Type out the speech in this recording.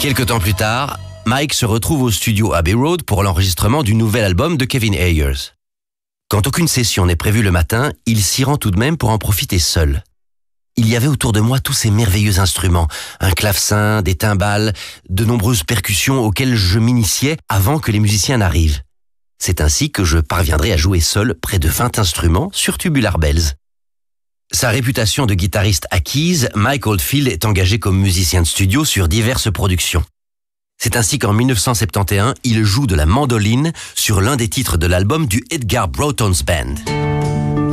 Quelque temps plus tard, Mike se retrouve au studio Abbey Road pour l'enregistrement du nouvel album de Kevin Ayers. Quand aucune session n'est prévue le matin, il s'y rend tout de même pour en profiter seul. Il y avait autour de moi tous ces merveilleux instruments, un clavecin, des timbales, de nombreuses percussions auxquelles je m'initiais avant que les musiciens n'arrivent. C'est ainsi que je parviendrai à jouer seul près de 20 instruments sur Tubular Bells. Sa réputation de guitariste acquise, Mike Oldfield est engagé comme musicien de studio sur diverses productions. C'est ainsi qu'en 1971, il joue de la mandoline sur l'un des titres de l'album du Edgar Broughton's Band.